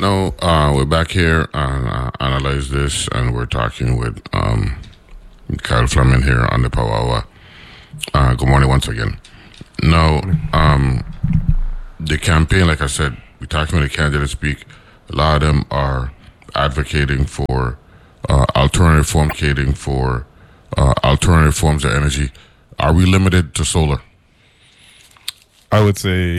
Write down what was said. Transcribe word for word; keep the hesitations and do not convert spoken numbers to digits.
No, uh, we're back here and uh, analyze this, and we're talking with um, Kyle Fleming here on the Power Hour. Uh, good morning once again. Now, um, the campaign, like I said, we talked with the candidates speak. A lot of them are advocating for uh, alternative form, advocating for uh, alternative forms of energy. Are we limited to solar? I would say